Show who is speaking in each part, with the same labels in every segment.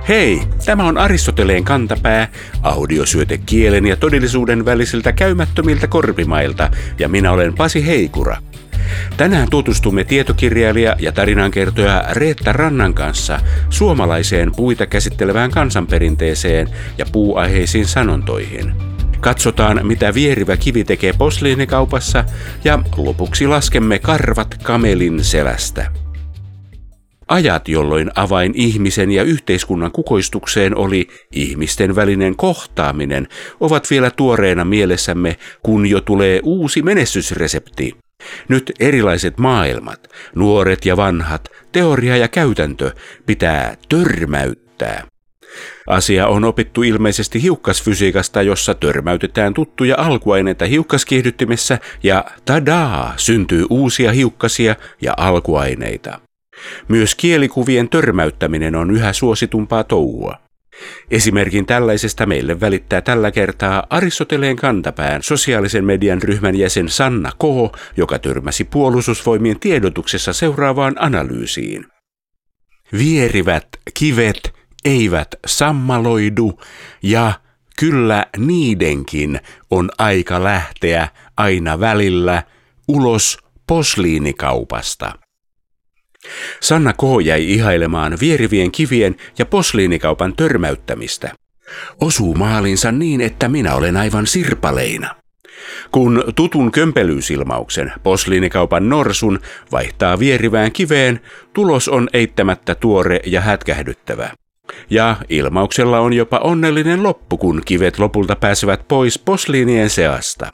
Speaker 1: Hei, tämä on Aristoteleen kantapää, audiosyöte kielen ja todellisuuden välisiltä käymättömiltä korpimailta, ja minä olen Pasi Heikura. Tänään tutustumme tietokirjailija ja tarinankertoja Reetta Rannan kanssa suomalaiseen puita käsittelevään kansanperinteeseen ja puuaiheisiin sanontoihin. Katsotaan, mitä vierivä kivi tekee posliinikaupassa, ja lopuksi laskemme karvat kamelin selästä. Ajat, jolloin avain ihmisen ja yhteiskunnan kukoistukseen oli ihmisten välinen kohtaaminen, ovat vielä tuoreena mielessämme, kun jo tulee uusi menestysresepti. Nyt erilaiset maailmat, nuoret ja vanhat, teoria ja käytäntö pitää törmäyttää. Asia on opittu ilmeisesti hiukkasfysiikasta, jossa törmäytetään tuttuja alkuaineita hiukkaskiihdyttimessä ja tadaa, syntyy uusia hiukkasia ja alkuaineita. Myös kielikuvien törmäyttäminen on yhä suositumpaa touhua. Esimerkin tällaisesta meille välittää tällä kertaa Aristoteleen kantapään sosiaalisen median ryhmän jäsen Sanna K., joka törmäsi Puolustusvoimien tiedotuksessa seuraavaan analyysiin. Vierivät kivet eivät sammaloidu ja kyllä niidenkin on aika lähteä aina välillä ulos posliinikaupasta. Sanna K. jäi ihailemaan vierivien kivien ja posliinikaupan törmäyttämistä. Osuu maalinsa niin, että minä olen aivan sirpaleina. Kun tutun kömpelyysilmauksen posliinikaupan norsun vaihtaa vierivään kiveen, tulos on eittämättä tuore ja hätkähdyttävä. Ja ilmauksella on jopa onnellinen loppu, kun kivet lopulta pääsevät pois posliinien seasta.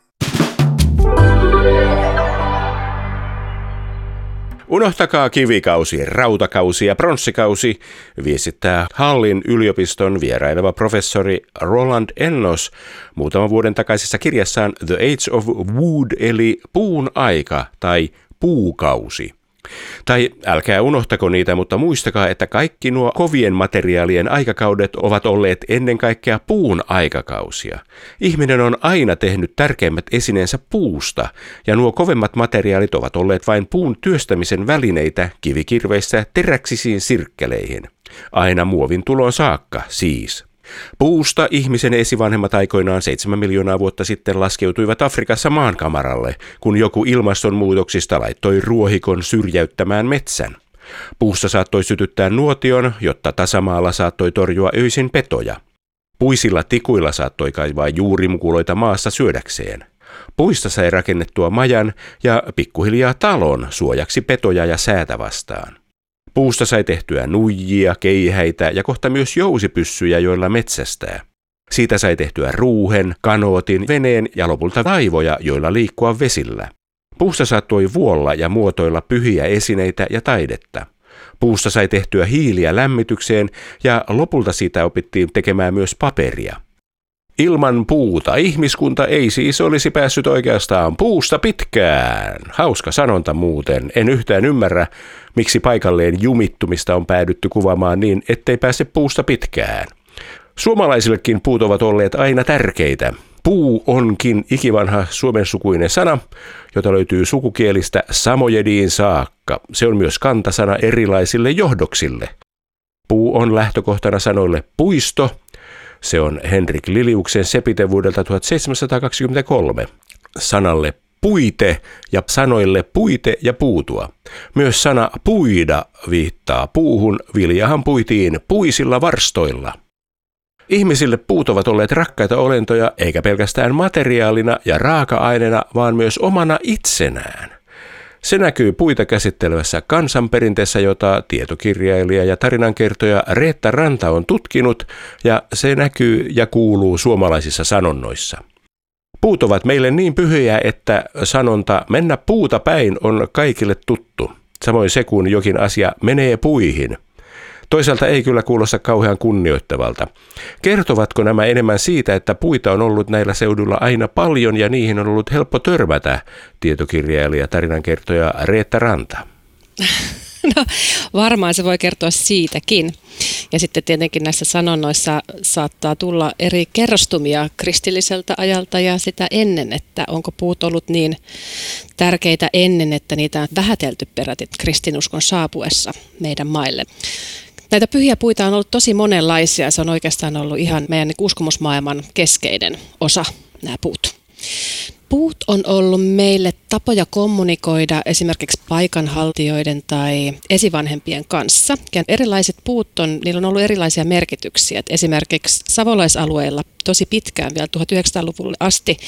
Speaker 1: Unohtakaa kivikausi, rautakausi ja pronssikausi, viestittää Hallin yliopiston vieraileva professori Roland Ennos muutaman vuoden takaisessa kirjassaan The Age of Wood eli puun aika tai puukausi. Tai älkää unohtako niitä, mutta muistakaa, että kaikki nuo kovien materiaalien aikakaudet ovat olleet ennen kaikkea puun aikakausia. Ihminen on aina tehnyt tärkeimmät esineensä puusta, ja nuo kovemmat materiaalit ovat olleet vain puun työstämisen välineitä kivikirveissä teräksisiin sirkkeleihin. Aina muovin tuloon saakka, siis. Puusta ihmisen esivanhemmat aikoinaan 7 miljoonaa vuotta sitten laskeutuivat Afrikassa maankamaralle, kun joku ilmastonmuutoksista laittoi ruohikon syrjäyttämään metsän. Puusta saattoi sytyttää nuotion, jotta tasamaalla saattoi torjua öisin petoja. Puisilla tikuilla saattoi kaivaa juurimukuloita maassa syödäkseen. Puista sai rakennettua majan ja pikkuhiljaa talon suojaksi petoja ja säätä vastaan. Puusta sai tehtyä nuijia, keihäitä ja kohta myös jousipyssyjä, joilla metsästää. Siitä sai tehtyä ruuhen, kanootin, veneen ja lopulta laivoja, joilla liikkua vesillä. Puusta saattoi vuolla ja muotoilla pyhiä esineitä ja taidetta. Puusta sai tehtyä hiiliä lämmitykseen ja lopulta siitä opittiin tekemään myös paperia. Ilman puuta ihmiskunta ei siis olisi päässyt oikeastaan puusta pitkään. Hauska sanonta muuten. En yhtään ymmärrä, miksi paikalleen jumittumista on päädytty kuvaamaan niin, ettei pääse puusta pitkään. Suomalaisillekin puut ovat olleet aina tärkeitä. Puu onkin ikivanha suomensukuinen sana, jota löytyy sukukielistä samojediin saakka. Se on myös kantasana erilaisille johdoksille. Puu on lähtökohtana sanoille puisto. Se on Henrik Liliuksen sepite vuodelta 1723. Sanalle puite ja sanoille puite ja puutua. Myös sana puida viittaa puuhun, viljahan puitiin puisilla varstoilla. Ihmisille puut ovat olleet rakkaita olentoja, eikä pelkästään materiaalina ja raaka-aineena, vaan myös omana itsenään. Se näkyy puita käsittelevässä kansanperinteessä, jota tietokirjailija ja tarinankertoja Reetta Ranta on tutkinut, ja se näkyy ja kuuluu suomalaisissa sanonnoissa. Puut ovat meille niin pyhiä, että sanonta mennä puuta päin on kaikille tuttu. Samoin se, kun jokin asia menee puihin. Toisaalta ei kyllä kuulosta kauhean kunnioittavalta. Kertovatko nämä enemmän siitä, että puita on ollut näillä seuduilla aina paljon ja niihin on ollut helppo törmätä, tietokirjailija ja tarinankertoja Reetta Ranta?
Speaker 2: No varmaan se voi kertoa siitäkin. Ja sitten tietenkin näissä sanonnoissa saattaa tulla eri kerrostumia kristilliseltä ajalta ja sitä ennen, että onko puut ollut niin tärkeitä ennen, että niitä on vähätelty peräti kristinuskon saapuessa meidän maille. Näitä pyhiä puita on ollut tosi monenlaisia. Se on oikeastaan ollut ihan meidän uskomusmaailman keskeinen osa, nämä puut. Puut on ollut meille tapoja kommunikoida esimerkiksi paikanhaltijoiden tai esivanhempien kanssa. Ja erilaiset puut niillä on ollut erilaisia merkityksiä. Et esimerkiksi savolaisalueilla tosi pitkään, vielä 1900-luvulle asti,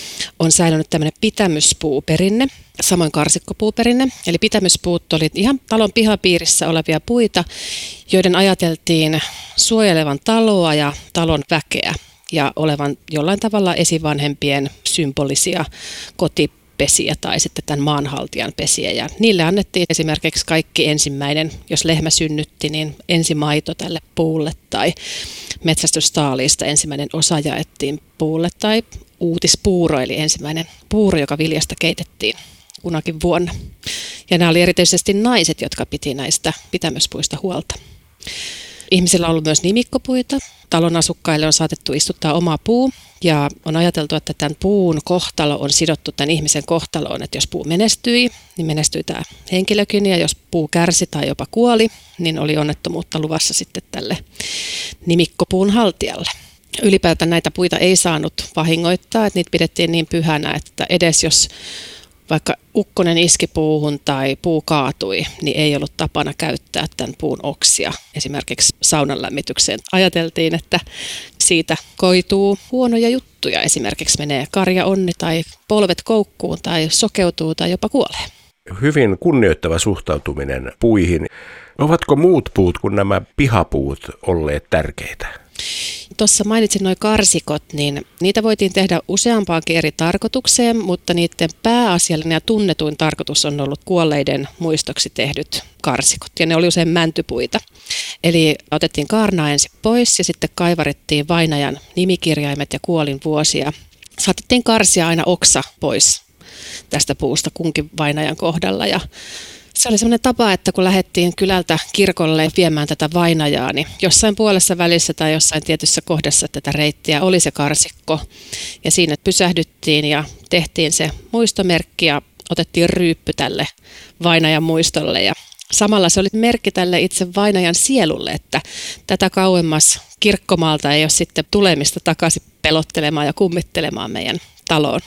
Speaker 2: on säilynyt tämmöinen pitämyspuuperinne, samoin karsikkopuuperinne. Eli pitämyspuut oli ihan talon pihapiirissä olevia puita, joiden ajateltiin suojelevan taloa ja talon väkeä ja olevan jollain tavalla esivanhempien symbolisia kotipesiä tai sitten tämän maanhaltijan pesiä. Ja niille annettiin esimerkiksi kaikki ensimmäinen, jos lehmä synnytti, niin ensimaito tälle puulle tai metsästystaaliista ensimmäinen osa jaettiin puulle tai uutispuuro, eli ensimmäinen puuro, joka viljasta keitettiin kunakin vuonna. Ja nämä oli erityisesti naiset, jotka piti näistä pitämyspuista huolta. Ihmisillä on ollut myös nimikkopuita. Talon asukkaille on saatettu istuttaa oma puu ja on ajateltu, että tämän puun kohtalo on sidottu tämän ihmisen kohtaloon. Että jos puu menestyi, niin menestyi tämä henkilökin ja jos puu kärsi tai jopa kuoli, niin oli onnettomuutta luvassa sitten tälle nimikkopuun haltijalle. Ylipäätään näitä puita ei saanut vahingoittaa, että niitä pidettiin niin pyhänä, että edes jos vaikka ukkonen iski puuhun tai puu kaatui, niin ei ollut tapana käyttää tämän puun oksia esimerkiksi saunan lämmitykseen. Ajateltiin, että siitä koituu huonoja juttuja. Esimerkiksi menee karja onni tai polvet koukkuun tai sokeutuu tai jopa kuolee.
Speaker 1: Hyvin kunnioittava suhtautuminen puihin. Ovatko muut puut kuin nämä pihapuut olleet tärkeitä?
Speaker 2: Tuossa mainitsin nuo karsikot, niin niitä voitiin tehdä useampaankin eri tarkoitukseen, mutta niiden pääasiallinen ja tunnetuin tarkoitus on ollut kuolleiden muistoksi tehdyt karsikot. Ja ne oli usein mäntypuita. Eli otettiin kaarna ensin pois ja sitten kaivarettiin vainajan nimikirjaimet ja kuolinvuosia. Saatettiin karsia aina oksa pois tästä puusta kunkin vainajan kohdalla ja se oli sellainen tapa, että kun lähdettiin kylältä kirkolle viemään tätä vainajaa, niin jossain puolessa välissä tai jossain tietyssä kohdassa tätä reittiä oli se karsikko. Ja siinä pysähdyttiin ja tehtiin se muistomerkki ja otettiin ryyppy tälle vainajan muistolle. Ja samalla se oli merkki tälle itse vainajan sielulle, että tätä kauemmas kirkkomaalta ei ole sitten tulemista takaisin pelottelemaan ja kummittelemaan meidän taloon.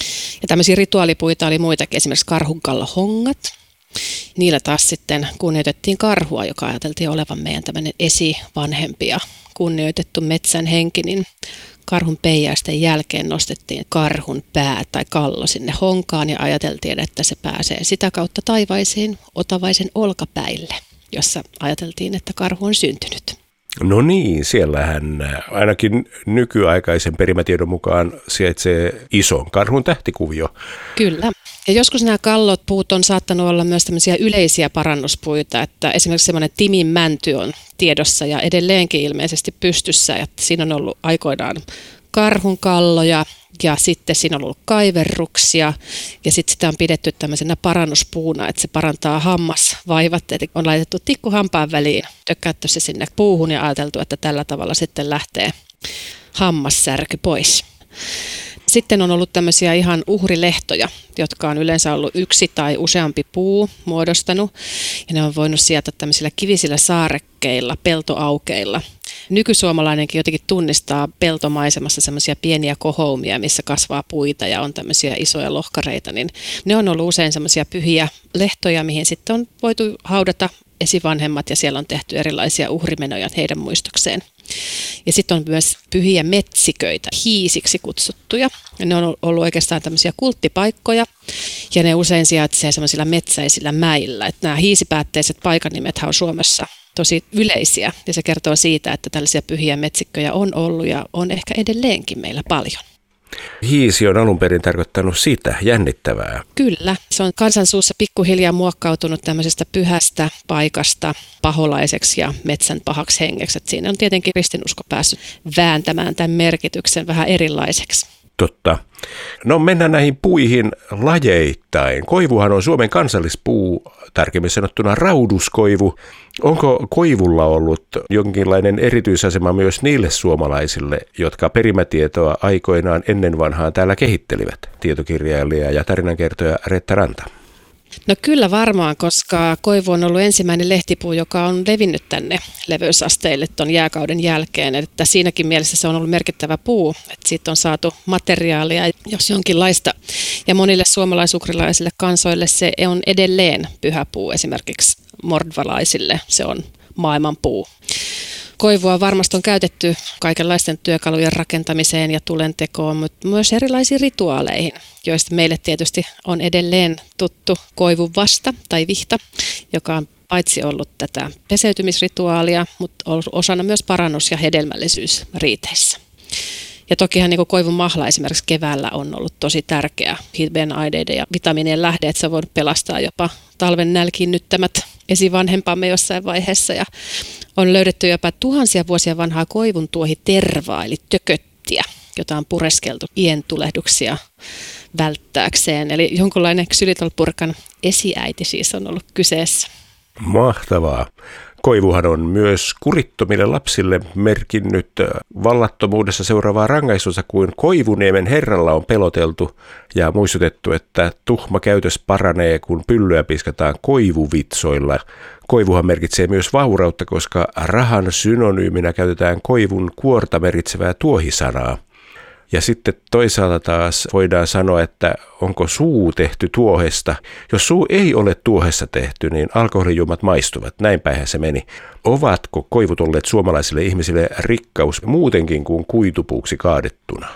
Speaker 2: Ja tämmöisiä rituaalipuita oli muitakin, esimerkiksi karhunkallohongat. Niillä taas sitten kunnioitettiin karhua, joka ajateltiin olevan meidän tämmöinen esivanhempi ja kunnioitettu metsän henki, niin karhun peijäisten jälkeen nostettiin karhun pää tai kallo sinne honkaan ja ajateltiin, että se pääsee sitä kautta taivaisiin otavaisen olkapäille, jossa ajateltiin, että karhu on syntynyt.
Speaker 1: No niin, siellähän ainakin nykyaikaisen perimätiedon mukaan sijaitsee ison karhun tähtikuvio.
Speaker 2: Kyllä. Ja joskus nämä kallot puut on saattanut olla myös tämmöisiä yleisiä parannuspuita, että esimerkiksi semmoinen Timin mänty on tiedossa ja edelleenkin ilmeisesti pystyssä, että siinä on ollut aikoinaan karhunkalloja ja sitten siinä on ollut kaiverruksia ja sitten sitä on pidetty tämmöisenä parannuspuuna, että se parantaa hammasvaivat, eli on laitettu tikku hampaan väliin, tökkäytty se sinne puuhun ja ajateltu, että tällä tavalla sitten lähtee hammassärky pois. Sitten on ollut tämmöisiä ihan uhrilehtoja, jotka on yleensä ollut yksi tai useampi puu muodostanut. Ja ne on voinut sieltä tämmöisillä kivisillä saarekkeilla, peltoaukeilla. Nykysuomalainenkin jotenkin tunnistaa peltomaisemassa semmoisia pieniä kohoumia, missä kasvaa puita ja on tämmöisiä isoja lohkareita. Niin ne on ollut usein semmoisia pyhiä lehtoja, mihin sitten on voitu haudata esivanhemmat ja siellä on tehty erilaisia uhrimenoja heidän muistokseen. Ja sitten on myös pyhiä metsiköitä, hiisiksi kutsuttuja. Ja ne on ollut oikeastaan tämmöisiä kulttipaikkoja ja ne usein sijaitsee semmoisilla metsäisillä mäillä. Että nämä hiisipäätteiset paikannimethän on Suomessa tosi yleisiä ja se kertoo siitä, että tällaisia pyhiä metsikköjä on ollut ja on ehkä edelleenkin meillä paljon.
Speaker 1: Hiisi on alun perin tarkoittanut sitä, jännittävää.
Speaker 2: Kyllä, se on kansansuussa pikkuhiljaa muokkautunut tämmöisestä pyhästä paikasta paholaiseksi ja metsän pahaksi hengeksi. Et siinä on tietenkin kristinusko päässyt vääntämään tämän merkityksen vähän erilaiseksi.
Speaker 1: Totta. No mennään näihin puihin lajeittain. Koivuhan on Suomen kansallispuu, tarkemmin sanottuna rauduskoivu. Onko koivulla ollut jonkinlainen erityisasema myös niille suomalaisille, jotka perimätietoa aikoinaan ennen vanhaan täällä kehittelivät? Tietokirjailija ja tarinankertoja Reetta Ranta.
Speaker 2: No kyllä varmaan, koska koivu on ollut ensimmäinen lehtipuu, joka on levinnyt tänne leveysasteille tuon jääkauden jälkeen. Että siinäkin mielessä se on ollut merkittävä puu, että siitä on saatu materiaalia, jos jonkinlaista. Ja monille suomalaisukrilaisille kansoille se on edelleen pyhä puu, esimerkiksi mordvalaisille se on maailmanpuu. Koivua varmasti on käytetty kaikenlaisten työkalujen rakentamiseen ja tulentekoon, mutta myös erilaisiin rituaaleihin, joista meille tietysti on edelleen tuttu koivun vasta tai vihta, joka on paitsi ollut tätä peseytymisrituaalia, mutta ollut osana myös parannus- ja hedelmällisyysriiteissä. Ja tokihan niin kuin koivun mahla esimerkiksi keväällä on ollut tosi tärkeä hivenaineiden ja vitamiinien lähde, että se voi pelastaa jopa talven nälkiinnyttämät esivanhempamme jossain vaiheessa. Ja on löydetty jopa tuhansia vuosia vanhaa koivun tuohitervaa, eli tököttiä, jota on pureskeltu ientulehduksia välttääkseen. Eli jonkunlainen Xylitolpurkan esiäiti siis on ollut kyseessä.
Speaker 1: Mahtavaa. Koivuhan on myös kurittomille lapsille merkinnyt vallattomuudessa seuraavaa rangaistusta, kuin Koivuniemen herralla on peloteltu ja muistutettu, että tuhma käytös paranee, kun pyllyä piskataan koivuvitsoilla. Koivuhan merkitsee myös vaurautta, koska rahan synonyyminä käytetään koivun kuorta merkitsevää tuohisanaa. Ja sitten toisaalta taas voidaan sanoa, että onko suu tehty tuohesta. Jos suu ei ole tuohesta tehty, niin alkoholijuomat maistuvat. Näinpäinhän se meni. Ovatko koivut olleet suomalaisille ihmisille rikkaus muutenkin kuin kuitupuuksi kaadettuna?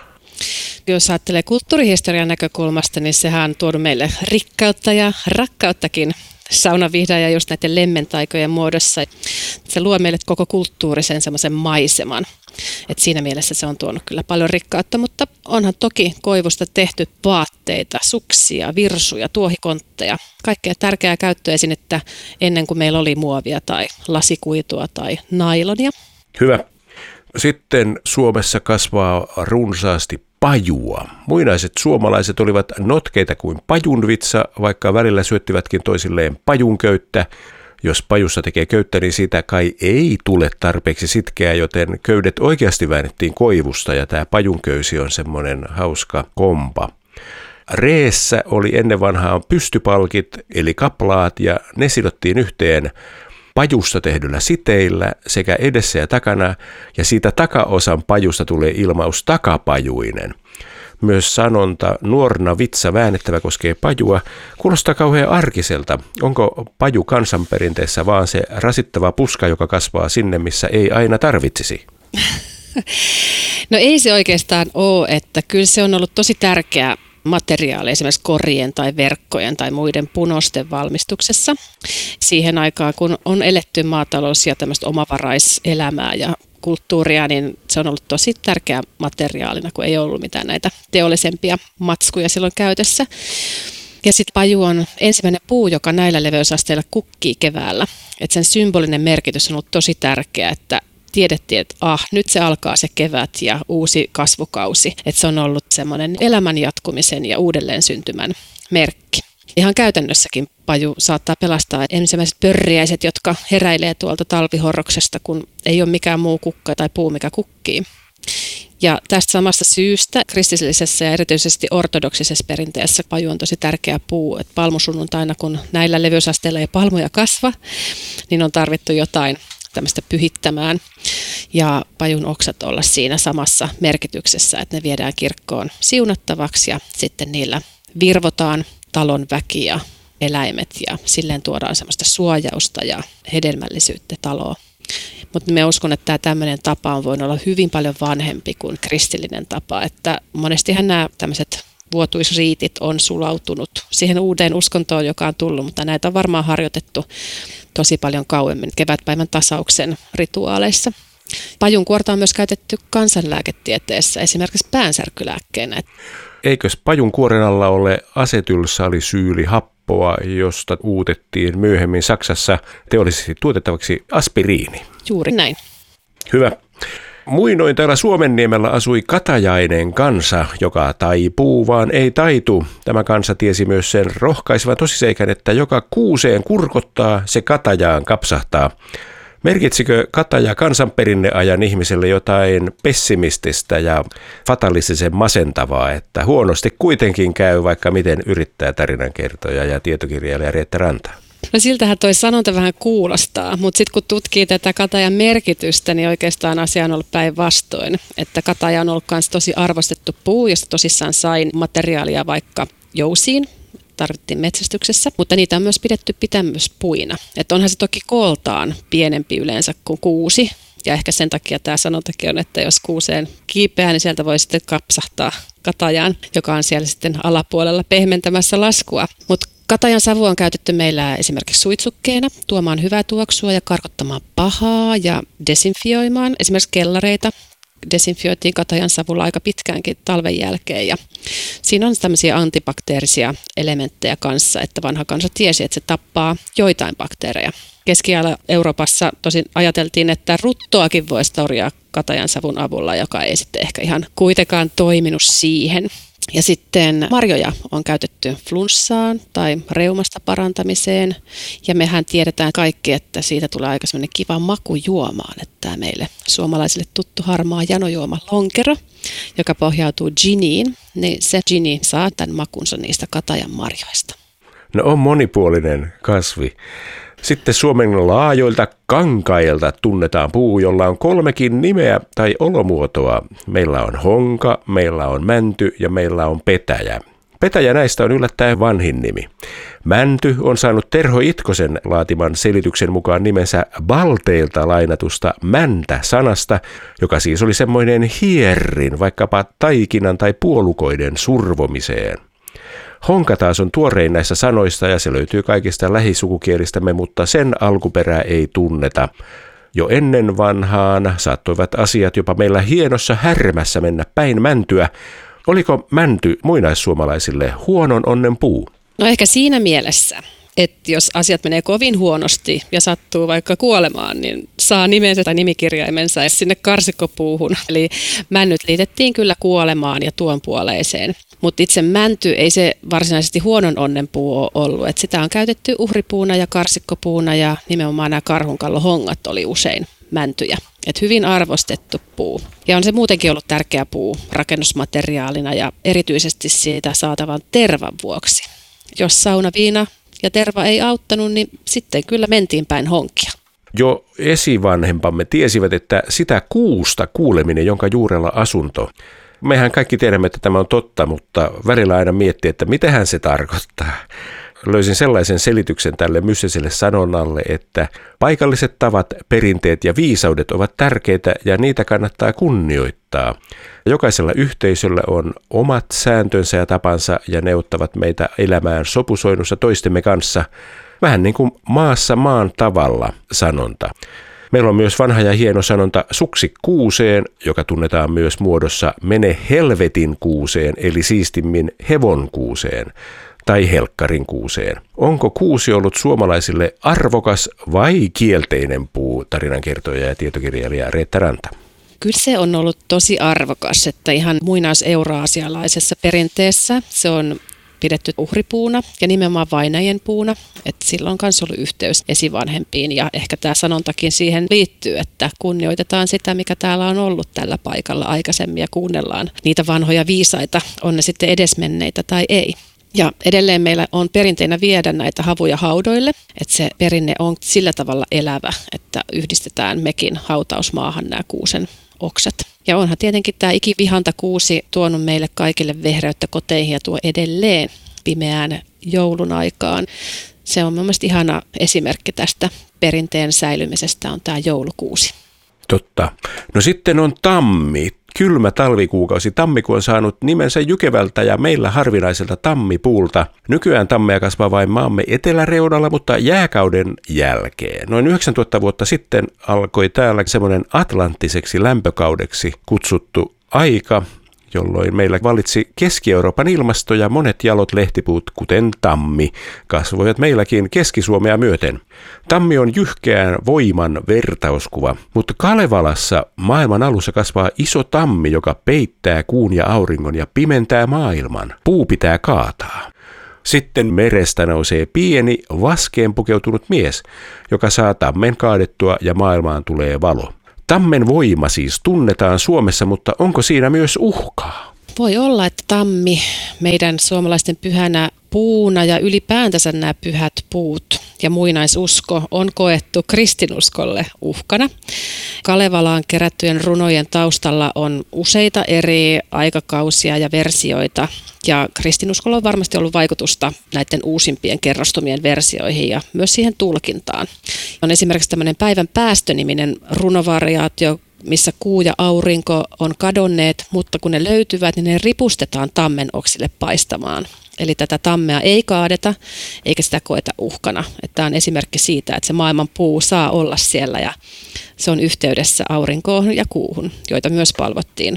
Speaker 2: Jos ajattelee kulttuurihistorian näkökulmasta, niin sehän on tuonut meille rikkautta ja rakkauttakin saunavihdaan ja just näiden lemmentaikojen muodossa. Se luo meille koko kulttuurisen semmoisen maiseman. Et siinä mielessä se on tuonut kyllä paljon rikkautta, mutta onhan toki koivusta tehty vaatteita, suksia, virsuja, tuohikontteja. Kaikkea tärkeää käyttöesinettä ennen kuin meillä oli muovia tai lasikuitua tai nailonia.
Speaker 1: Hyvä. Sitten Suomessa kasvaa runsaasti pajua. Muinaiset suomalaiset olivat notkeita kuin pajunvitsa, vaikka välillä syöttivätkin toisilleen pajunköyttä. Jos pajussa tekee köyttä, niin siitä kai ei tule tarpeeksi sitkeää, joten köydet oikeasti väännettiin koivusta ja tämä pajunköysi on semmoinen hauska kompa. Reessä oli ennen vanhaa pystypalkit eli kaplaat ja ne sidottiin yhteen pajusta tehdyllä siteillä sekä edessä ja takana, ja siitä takaosan pajusta tulee ilmaus takapajuinen. Myös sanonta nuorna vitsa väännettävä koskee pajua kuulostaa kauhean arkiselta. Onko paju kansanperinteessä vaan se rasittava puska, joka kasvaa sinne, missä ei aina tarvitsisi?
Speaker 2: No ei se oikeastaan ole, että kyllä se on ollut tosi tärkeä materiaali esimerkiksi korien tai verkkojen tai muiden punosten valmistuksessa. Siihen aikaan, kun on eletty maatalous- ja tämmöistä omavaraiselämää ja kulttuuria, niin se on ollut tosi tärkeä materiaalina, kun ei ollut mitään näitä teollisempia matskuja silloin käytössä. Ja sitten paju on ensimmäinen puu, joka näillä leveysasteilla kukkii keväällä. Et sen symbolinen merkitys on ollut tosi tärkeä, että tiedettiin, että nyt se alkaa se kevät ja uusi kasvukausi. Että se on ollut semmoinen elämän jatkumisen ja uudelleen syntymän merkki. Ihan käytännössäkin paju saattaa pelastaa ensimmäiset pörriäiset, jotka heräilee tuolta talvihorroksesta, kun ei ole mikään muu kukka tai puu, mikä kukkii. Ja tästä samasta syystä kristillisessä ja erityisesti ortodoksisessa perinteessä paju on tosi tärkeä puu. Että palmusunnuntaina, kun näillä leveysasteilla ei palmuja kasva, niin on tarvittu jotain tämmöistä pyhittämään. Ja pajun oksat olla siinä samassa merkityksessä, että ne viedään kirkkoon siunattavaksi ja sitten niillä virvotaan talon väki ja eläimet ja silleen tuodaan semmoista suojausta ja hedelmällisyyttä taloon. Mutta me uskon, että tämä tämmöinen tapa on voinut olla hyvin paljon vanhempi kuin kristillinen tapa, että monestihan nämä tämmöiset vuotuisriitit on sulautunut siihen uuteen uskontoon, joka on tullut, mutta näitä on varmaan harjoitettu tosi paljon kauemmin kevätpäivän tasauksen rituaaleissa. Pajunkuorta on myös käytetty kansanlääketieteessä, esimerkiksi päänsärkylääkkeenä.
Speaker 1: Eikös pajunkuoren alla ole asetylsalisyylihappoa, josta uutettiin myöhemmin Saksassa teollisesti tuotettavaksi aspiriini?
Speaker 2: Juuri näin.
Speaker 1: Hyvä. Muinoin täällä Suomenniemellä asui katajainen kansa, joka taipuu vaan ei taitu. Tämä kansa tiesi myös sen rohkaisevan tosiseikan, että joka kuuseen kurkottaa, se katajaan kapsahtaa. Merkitsikö kataja kansanperinneajan ihmiselle jotain pessimististä ja fatalistisen masentavaa, että huonosti kuitenkin käy, vaikka miten yrittää tarinankertoja ja tietokirjailija Reetta Ranta?
Speaker 2: No siltähän toi sanonta vähän kuulostaa, mutta sitten kun tutkii tätä katajan merkitystä, niin oikeastaan asia on ollut päinvastoin. Että kataja on ollut myös tosi arvostettu puu, josta tosissaan sain materiaalia vaikka jousiin. Tarvittiin metsästyksessä, mutta niitä on myös pidetty pitämyspuina. Että onhan se toki kooltaan pienempi yleensä kuin kuusi. Ja ehkä sen takia tämä sanontakin on, että jos kuuseen kiipeää, niin sieltä voi sitten kapsahtaa katajaan, joka on siellä sitten alapuolella pehmentämässä laskua. Mutta katajan savu on käytetty meillä esimerkiksi suitsukkeena, tuomaan hyvää tuoksua ja karkottamaan pahaa ja desinfioimaan esimerkiksi kellareita. Desinfioitiin katajan savulla aika pitkäänkin talven jälkeen ja siinä on tämmöisiä antibakteerisia elementtejä kanssa, että vanha kansa tiesi, että se tappaa joitain bakteereja. Keski-Euroopassa tosin ajateltiin, että ruttoakin voisi torjua katajan savun avulla, joka ei sitten ehkä ihan kuitenkaan toiminut siihen. Ja sitten marjoja on käytetty flunssaan tai reumasta parantamiseen. Ja mehän tiedetään kaikki, että siitä tulee aika semmoinen kiva maku juomaan. Että meille suomalaisille tuttu harmaa janojuoma lonkero, joka pohjautuu giniin, niin se gini saa tämän makunsa niistä katajan marjoista.
Speaker 1: No on monipuolinen kasvi. Sitten Suomen laajoilta kankailta tunnetaan puu, jolla on 3 nimeä tai olomuotoa. Meillä on honka, meillä on mänty ja meillä on petäjä. Petäjä näistä on yllättäen vanhin nimi. Mänty on saanut Terho Itkosen laatiman selityksen mukaan nimensä balteilta lainatusta mäntä-sanasta, joka siis oli semmoinen hierrin vaikkapa taikinan tai puolukoiden survomiseen. Honka taas on tuorein näissä sanoista ja se löytyy kaikista lähisukukielistämme, mutta sen alkuperää ei tunneta. Jo ennen vanhaan saattoivat asiat jopa meillä hienossa härmässä mennä päin mäntyä. Oliko mänty muinaissuomalaisille huonon onnen puu?
Speaker 2: No ehkä siinä mielessä, että jos asiat menee kovin huonosti ja sattuu vaikka kuolemaan, niin saa nimensä tai nimikirjaimensa sinne karsikkopuuhun. Eli männyt liitettiin kyllä kuolemaan ja tuon puoleiseen. Mutta itse mänty ei se varsinaisesti huonon onnen puu ole ollut. Et sitä on käytetty uhripuuna ja karsikkopuuna ja nimenomaan nämä karhunkallohongat oli usein mäntyjä. Et hyvin arvostettu puu. Ja on se muutenkin ollut tärkeä puu rakennusmateriaalina ja erityisesti siitä saatavan tervan vuoksi. Jos saunaviina ja terva ei auttanut, niin sitten kyllä mentiin päin honkia.
Speaker 1: Jo esivanhempamme tiesivät, että sitä kuusta kuuleminen, jonka juurella asunto. Mehän kaikki tiedämme, että tämä on totta, mutta välillä aina miettii, että mitähän se tarkoittaa. Löysin sellaisen selityksen tälle mystiselle sanonnalle, että paikalliset tavat, perinteet ja viisaudet ovat tärkeitä ja niitä kannattaa kunnioittaa. Jokaisella yhteisöllä on omat sääntönsä ja tapansa ja ne auttavat meitä elämään sopusoinnussa toistemme kanssa, vähän niin kuin maassa maan tavalla sanonta. Meillä on myös vanha ja hieno sanonta suksi kuuseen, joka tunnetaan myös muodossa mene helvetin kuuseen, eli siistimmin hevon kuuseen tai helkkarin kuuseen. Onko kuusi ollut suomalaisille arvokas vai kielteinen puu, tarinankertoja ja tietokirjailija Reetta Ranta?
Speaker 2: Kyllä se on ollut tosi arvokas, että ihan muinais-euroasialaisessa perinteessä se on pidetty uhripuuna ja nimenomaan vainajien puuna, että sillä on myös ollut yhteys esivanhempiin ja ehkä tämä sanontakin siihen liittyy, että kunnioitetaan sitä, mikä täällä on ollut tällä paikalla aikaisemmin ja kuunnellaan niitä vanhoja viisaita, on ne sitten edesmenneitä tai ei. Ja edelleen meillä on perinteinä viedä näitä havuja haudoille, että se perinne on sillä tavalla elävä, että yhdistetään mekin hautausmaahan nämä kuusen oksat. Ja onhan tietenkin tämä ikivihantakuusi tuonut meille kaikille vehreyttä koteihin ja tuo edelleen pimeään joulun aikaan. Se on mielestäni ihana esimerkki tästä perinteen säilymisestä on tämä joulukuusi.
Speaker 1: Totta. No sitten on tammi. Kylmä talvikuukausi. Tammikuu on saanut nimensä jykevältä ja meillä harvinaiselta tammipuulta. Nykyään tammeja kasvaa vain maamme eteläreunalla, mutta jääkauden jälkeen. Noin 9000 vuotta sitten alkoi täällä semmoinen atlanttiseksi lämpökaudeksi kutsuttu aika, jolloin meillä vallitsi Keski-Euroopan ilmasto ja monet jalot lehtipuut, kuten tammi, kasvoivat meilläkin Keski-Suomea myöten. Tammi on jyhkeän voiman vertauskuva, mutta Kalevalassa maailman alussa kasvaa iso tammi, joka peittää kuun ja auringon ja pimentää maailman. Puu pitää kaataa. Sitten merestä nousee pieni, vaskeen pukeutunut mies, joka saa tammen kaadettua ja maailmaan tulee valo. Tammen voima siis tunnetaan Suomessa, mutta onko siinä myös uhkaa?
Speaker 2: Voi olla, että tammi meidän suomalaisten pyhänä puuna ja ylipäätänsä nämä pyhät puut ja muinaisusko on koettu kristinuskolle uhkana. Kalevalaan kerättyjen runojen taustalla on useita eri aikakausia ja versioita, ja kristinuskolla on varmasti ollut vaikutusta näiden uusimpien kerrostumien versioihin ja myös siihen tulkintaan. On esimerkiksi tämmöinen Päivän päästö-niminen runovariaatio, missä kuu ja aurinko on kadonneet, mutta kun ne löytyvät, niin ne ripustetaan tammen oksille paistamaan. Eli tätä tammea ei kaadeta, eikä sitä koeta uhkana. Tämä on esimerkki siitä, että se maailman puu saa olla siellä ja se on yhteydessä aurinkoon ja kuuhun, joita myös palvottiin.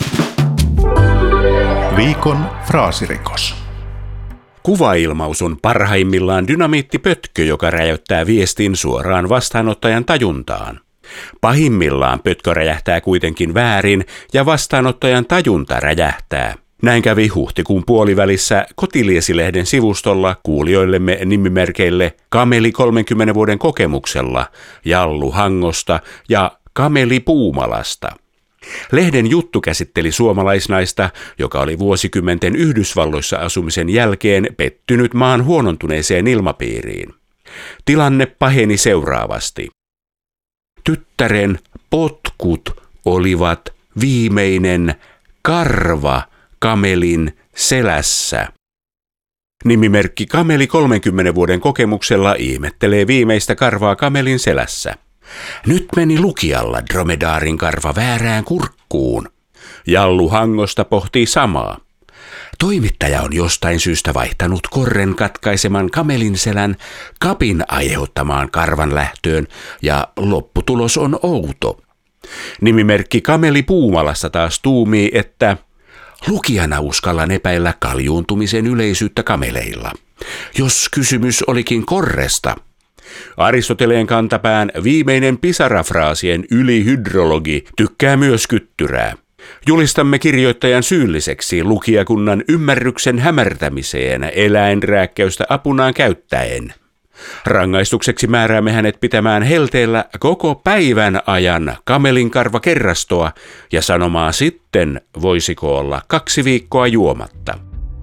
Speaker 3: Viikon fraasirikos.
Speaker 1: Kuvailmaus on parhaimmillaan dynamiittipötkö, joka räjäyttää viestin suoraan vastaanottajan tajuntaan. Pahimmillaan pötkö räjähtää kuitenkin väärin ja vastaanottajan tajunta räjähtää. Näin kävi huhtikuun puolivälissä Kotiliesi-lehden sivustolla kuulijoillemme nimimerkeille Kameli 30 vuoden kokemuksella, Jallu Hangosta ja Kameli Puumalasta. Lehden juttu käsitteli suomalaisnaista, joka oli vuosikymmenten Yhdysvalloissa asumisen jälkeen pettynyt maan huonontuneeseen ilmapiiriin. Tilanne paheni seuraavasti. Tyttären potkut olivat viimeinen karva kamelin selässä. Nimimerkki Kameli 30 vuoden kokemuksella ihmettelee viimeistä karvaa kamelin selässä. Nyt meni lukijalla dromedaarin karva väärään kurkkuun. Jallu Hangosta pohtii samaa. Toimittaja on jostain syystä vaihtanut korren katkaiseman kamelin selän kapin aiheuttamaan karvan lähtöön ja lopputulos on outo. Nimimerkki Kameli Puumalasta taas tuumii, että lukijana uskallan epäillä kaljuuntumisen yleisyyttä kameleilla. Jos kysymys olikin korresta. Aristoteleen kantapään viimeinen pisarafraasien ylihydrologi tykkää myös kyttyrää. Julistamme kirjoittajan syylliseksi lukijakunnan ymmärryksen hämärtämiseen eläinrääkkäystä apunaan käyttäen. Rangaistukseksi määräämme hänet pitämään helteellä koko päivän ajan kamelinkarvakerrastoa ja sanomaan sitten, voisiko olla 2 viikkoa juomatta.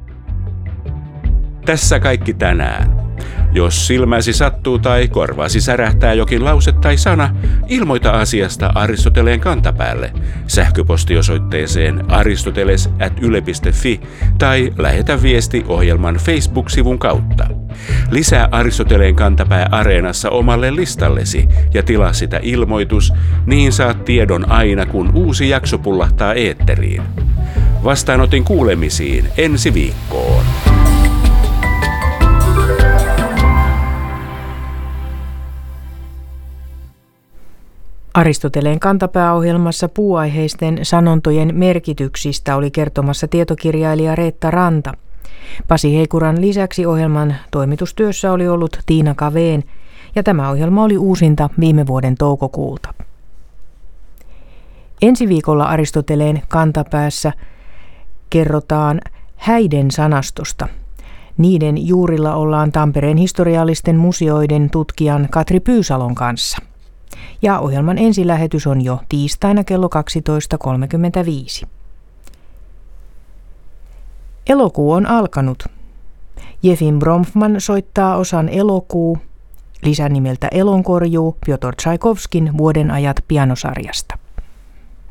Speaker 1: Tässä kaikki tänään. Jos silmäsi sattuu tai korvaasi särähtää jokin lause tai sana, ilmoita asiasta Aristoteleen kantapäälle sähköpostiosoitteeseen aristoteles@yle.fi tai lähetä viesti ohjelman Facebook-sivun kautta. Lisää Aristoteleen kantapää Areenassa omalle listallesi ja tilaa sitä ilmoitus, niin saat tiedon aina kun uusi jakso pullahtaa eetteriin. Vastaanotin kuulemisiin ensi viikkoon.
Speaker 4: Aristoteleen kantapääohjelmassa puuaiheisten sanontojen merkityksistä oli kertomassa tietokirjailija Reetta Ranta. Pasi Heikuran lisäksi ohjelman toimitustyössä oli ollut Tiina Kaveen, ja tämä ohjelma oli uusinta viime vuoden toukokuulta. Ensi viikolla Aristoteleen kantapäässä kerrotaan häiden sanastosta. Niiden juurilla ollaan Tampereen historiallisten museoiden tutkijan Katri Pyysalon kanssa. Ja ohjelman ensilähetys on jo tiistaina kello 12.35. Elokuu on alkanut. Jefim Bronfman soittaa osan Elokuu, lisänimeltä Elonkorjuu, Pjotr Tšaikovskin Vuodenajat pianosarjasta.